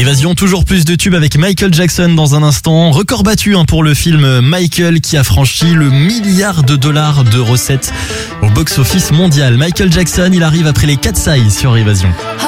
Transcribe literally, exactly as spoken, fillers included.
Évasion, toujours plus de tubes avec Michael Jackson dans un instant. Record battu hein, pour le film Michael qui a franchi le milliard de dollars de recettes au box-office mondial. Michael Jackson, il arrive après les Cat's Eyes sur Évasion.